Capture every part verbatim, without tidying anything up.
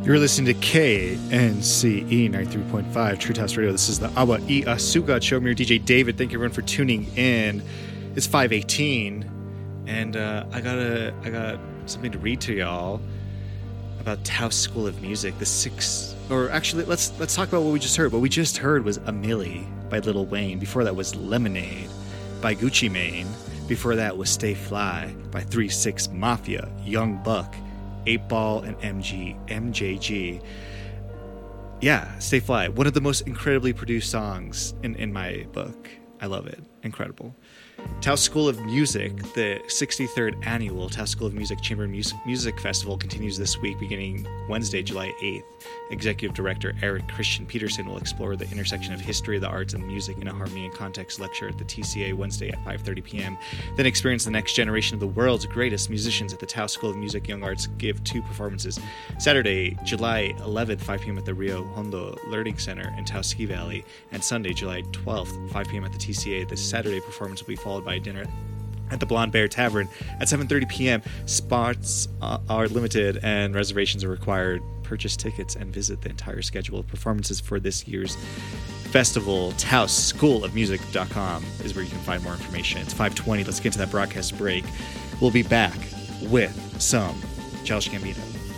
You're listening to K N C E ninety-three point five True House Radio. This is the Awa I Asuga Show. I'm your D J David. Thank you everyone for tuning in. It's five eighteen, and uh, I got a I got something to read to y'all about Taos School of Music. The six, or actually, let's let's talk about what we just heard. What we just heard was Amelie by Lil Wayne. Before that was Lemonade by Gucci Mane. Before that was Stay Fly by three six Mafia, Young Buck, eight ball, and M G M J G. Yeah, Stay Fly. One of the most incredibly produced songs in, in my book. I love it. Incredible. Taos School of Music, the sixty-third annual Taos School of Music Chamber Music, Music Festival continues this week beginning Wednesday, July eighth. Executive Director Eric Christian Peterson will explore the intersection of history, the arts, and music in a harmony and context lecture at the T C A Wednesday at five thirty p.m. Then experience the next generation of the world's greatest musicians at the Taos School of Music Young Arts Give two performances. Saturday, July eleventh, five p.m. at the Rio Hondo Learning Center in Taos Ski Valley, and Sunday, July twelfth, five p.m. at the T C A. The Saturday performance will be followed by a dinner at the Blonde Bear Tavern at seven thirty p.m. Spots uh, are limited and reservations are required. Purchase tickets and visit the entire schedule of performances for this year's festival. Taos School of Music dot com is where you can find more information. It's five twenty. Let's get into that broadcast break. We'll be back with some Childish Gambino.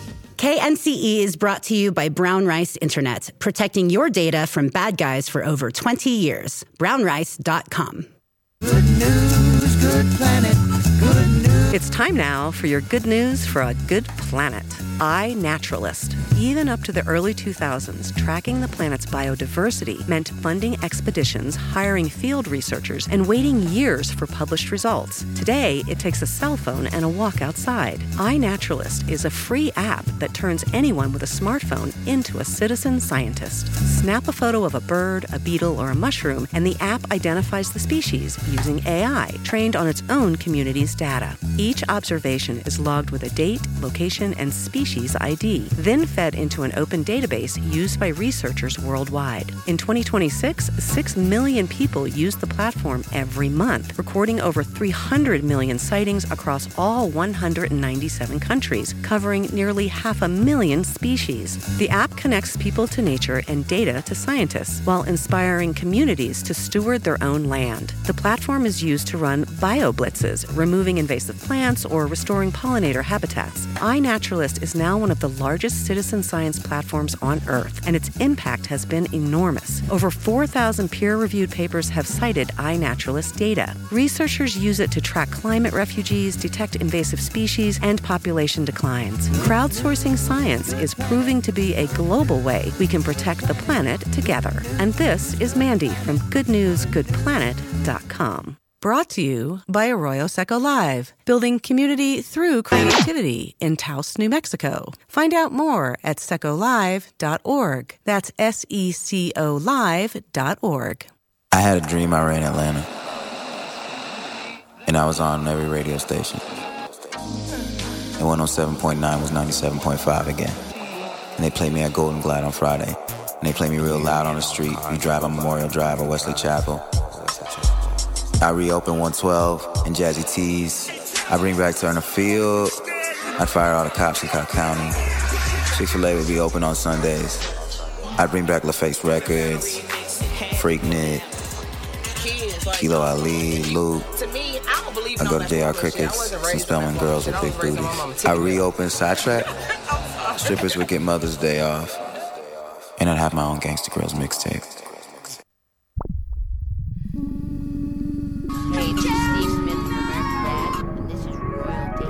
K N C E is brought to you by Brown Rice Internet, protecting your data from bad guys for over twenty years. brown rice dot com. Good news, good planet, good news. It's time now for your good news for a good planet. iNaturalist. Even up to the early two thousands, tracking the planet's biodiversity meant funding expeditions, hiring field researchers, and waiting years for published results. Today, it takes a cell phone and a walk outside. iNaturalist is a free app that turns anyone with a smartphone into a citizen scientist. Snap a photo of a bird, a beetle, or a mushroom, and the app identifies the species using A I, trained on its own community's data. Each observation is logged with a date, location, and species I D, then fed into an open database used by researchers worldwide. In twenty twenty-six, six million people used the platform every month, recording over three hundred million sightings across all one hundred ninety-seven countries, covering nearly half a million species. The app connects people to nature and data to scientists, while inspiring communities to steward their own land. The platform is used to run bioblitzes, removing invasive plants or restoring pollinator habitats. iNaturalist is now one of the largest citizen science platforms on Earth, and its impact has been enormous. Over four thousand peer-reviewed papers have cited iNaturalist data. Researchers use it to track climate refugees, detect invasive species, and population declines. Crowdsourcing science is proving to be a global way we can protect the planet together. And this is Mandy from good news good planet dot com. Brought to you by Arroyo Seco Live, building community through creativity in Taos, New Mexico. Find out more at seco live dot org. That's S E C O live dot org. I had a dream I ran Atlanta, and I was on every radio station. And one oh seven point nine was ninety-seven point five again. And they played me at Golden Glide on Friday. And they played me real loud on the street. You drive on Memorial Drive or Wesley Chapel. I reopen one twelve and Jazzy T's. I bring back Turner Field. I'd fire all the cops in Cobb County. Chick-fil-A would be open on Sundays. I'd bring back LaFace Records, Freaknik, Kilo Ali, Luke. I'd go to J R Crickets, some Spelman girls with big booties. I reopen Sidetrack. Strippers would get Mother's Day off. And I'd have my own Gangsta Girls mixtape.